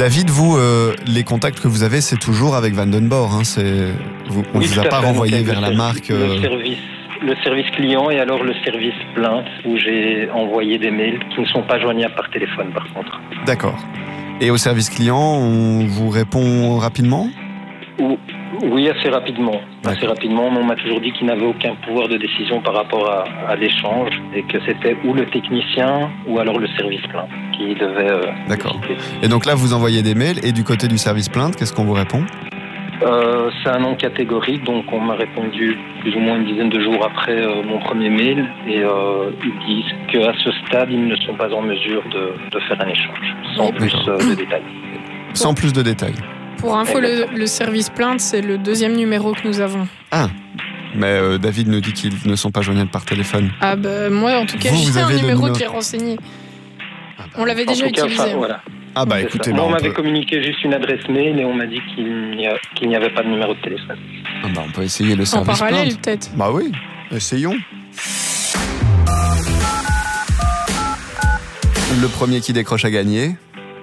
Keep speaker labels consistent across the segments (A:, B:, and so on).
A: David, vous, les contacts que vous avez, c'est toujours avec Vandenborg. Hein, on ne vous a pas renvoyé vers la marque.
B: Le service client et alors le service plainte où j'ai envoyé des mails qui ne sont pas joignables par téléphone par contre.
A: D'accord. Et au service client, on vous répond rapidement ?
B: Oui, assez rapidement. Assez rapidement, mais on m'a toujours dit qu'il n'avait aucun pouvoir de décision par rapport à l'échange et que c'était ou le technicien ou alors le service plainte qui devait...
A: D'accord. Et donc là, vous envoyez des mails et du côté du service plainte, qu'est-ce qu'on vous répond ?
B: C'est un non catégorique, donc on m'a répondu plus ou moins une dizaine de jours après mon premier mail et ils disent qu'à ce stade, ils ne sont pas en mesure de faire un échange, sans plus de détails.
A: Sans plus de détails.
C: Pour info, le service plainte, c'est le 2e numéro que nous avons.
A: Ah, mais David nous dit qu'ils ne sont pas joignables par téléphone.
C: Ah bah moi, en tout cas, j'ai un numéro qui est renseigné. On l'avait déjà utilisé.
B: Voilà.
A: Ah bah écoutez,
B: on m'avait communiqué juste une adresse mail et on m'a dit qu'il n'y avait pas de numéro de téléphone.
A: Ah bah on peut essayer le service plainte.
C: En parallèle peut-être.
A: Bah oui, essayons. Le premier qui décroche a gagné.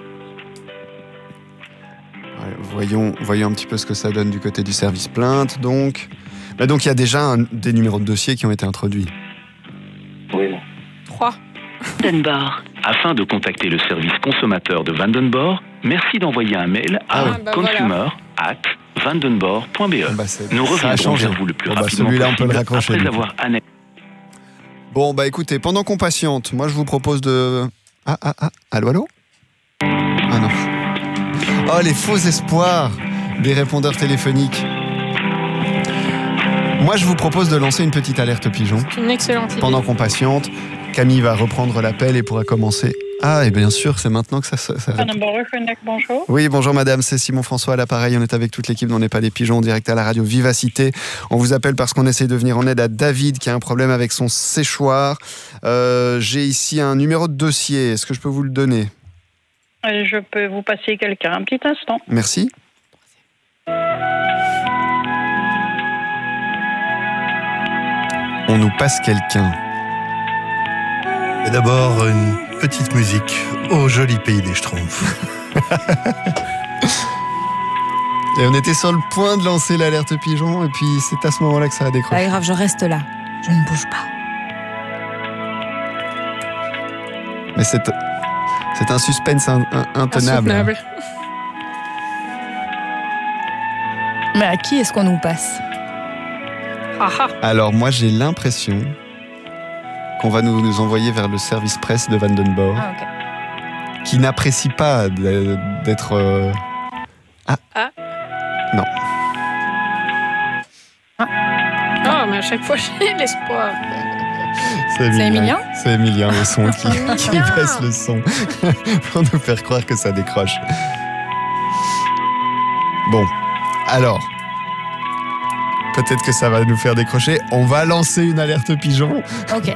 A: Voyons un petit peu ce que ça donne du côté du service plainte. Donc il y a déjà des numéros de dossier qui ont été introduits.
B: Oui.
C: 3.
D: Vandenborg. Afin de contacter le service consommateur de Vandenborg, merci d'envoyer un mail à consumer@vandenborg.be. Nous reviendrons vers vous le plus rapidement
A: celui-là,
D: possible
A: on peut le raccrocher,
D: après avoir analysé.
A: Bon, écoutez, pendant qu'on patiente, moi je vous propose de... Allô ? Ah non. Oh, les faux espoirs des répondeurs téléphoniques. Moi, je vous propose de lancer une petite alerte pigeon.
C: C'est une excellente idée.
A: Pendant qu'on patiente, Camille va reprendre l'appel et pourra commencer. Ah, et bien sûr, c'est maintenant que ça
E: bonjour.
A: Oui, bonjour madame, c'est Simon François à l'appareil. On est avec toute l'équipe d'On n'est pas des pigeons, en direct à la radio Vivacité. On vous appelle parce qu'on essaie de venir en aide à David qui a un problème avec son séchoir. J'ai ici un numéro de dossier. Est-ce que je peux vous le donner ?
E: Je peux vous passer quelqu'un un petit instant.
A: Merci. On nous passe quelqu'un.
F: Et d'abord, une petite musique au joli pays des Schtroumpfs.
A: Et on était sur le point de lancer l'alerte pigeon, et puis c'est à ce moment-là que ça a décroché.
G: Pas grave, je reste là. Je ne bouge pas.
A: Mais c'est un suspense intenable.
C: Insoutenable.
G: Mais à qui est-ce qu'on nous passe ?
A: Alors moi j'ai l'impression qu'on va nous envoyer vers le service presse de Vandenborg, qui n'apprécie pas d'être... Non.
C: Ah, mais à chaque fois j'ai l'espoir.
A: C'est Emilien.
G: C'est
A: Emilien le son qui baisse le son pour nous faire croire que ça décroche. Bon, alors... Peut-être que ça va nous faire décrocher. On va lancer une alerte pigeon.
G: Ok.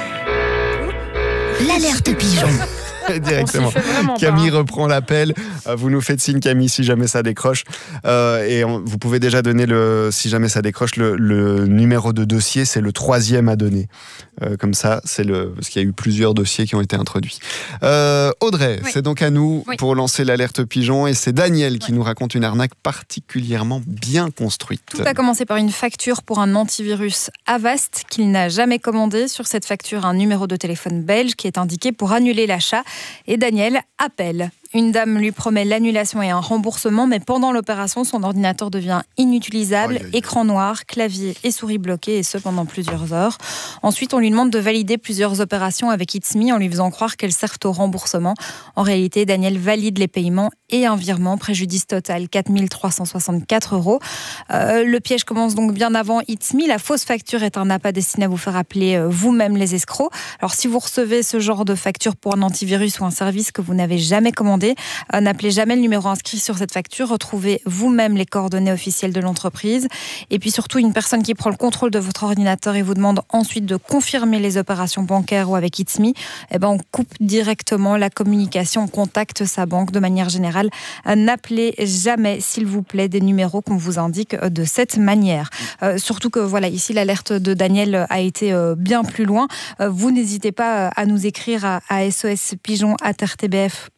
G: L'alerte pigeon.
A: Directement. Camille reprend l'appel. Vous nous faites signe, Camille, si jamais ça décroche. Vous pouvez déjà donner, si jamais ça décroche, le numéro de dossier. C'est le 3e à donner. Comme ça, parce qu'il y a eu plusieurs dossiers qui ont été introduits. Audrey, c'est donc à nous pour lancer l'alerte pigeon. Et c'est Daniel qui nous raconte une arnaque particulièrement bien construite.
G: Tout a commencé par une facture pour un antivirus Avast qu'il n'a jamais commandé. Sur cette facture, un numéro de téléphone belge qui est indiqué pour annuler l'achat. Et Daniel appelle. Une dame lui promet l'annulation et un remboursement, mais pendant l'opération, son ordinateur devient inutilisable, écran noir, clavier et souris bloqués, et ce pendant plusieurs heures. Ensuite, on lui demande de valider plusieurs opérations avec It's Me en lui faisant croire qu'elles servent au remboursement. En réalité, Daniel valide les paiements et un virement, préjudice total 4 364 €. Le piège commence donc bien avant It's Me. La fausse facture est un appât destiné à vous faire appeler vous-même les escrocs. Alors si vous recevez ce genre de facture pour un antivirus ou un service que vous n'avez jamais commandé, n'appelez jamais le numéro inscrit sur cette facture, retrouvez vous-même les coordonnées officielles de l'entreprise. Et puis surtout, une personne qui prend le contrôle de votre ordinateur et vous demande ensuite de confirmer les opérations bancaires ou avec It's Me, on coupe directement la communication, on contacte sa banque de manière générale. N'appelez jamais, s'il vous plaît, des numéros qu'on vous indique de cette manière. Surtout que ici l'alerte de Daniel a été bien plus loin. Vous n'hésitez pas à nous écrire à sospigeon@rtbf.be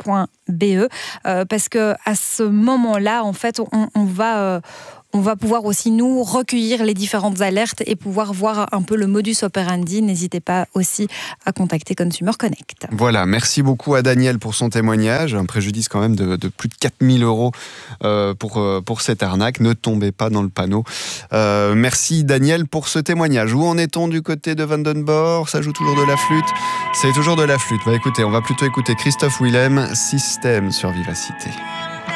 G: BE, parce que à ce moment-là, en fait, on va pouvoir aussi nous recueillir les différentes alertes et pouvoir voir un peu le modus operandi. N'hésitez pas aussi à contacter Consumer Connect.
A: Voilà, merci beaucoup à Daniel pour son témoignage. Un préjudice quand même de plus de 4000 € pour cette arnaque. Ne tombez pas dans le panneau. Merci Daniel pour ce témoignage. Où en est-on du côté de Vandenborre? Ça joue toujours de la flûte? C'est toujours de la flûte. Écoutez, on va plutôt écouter Christophe Willem, Système sur Vivacité.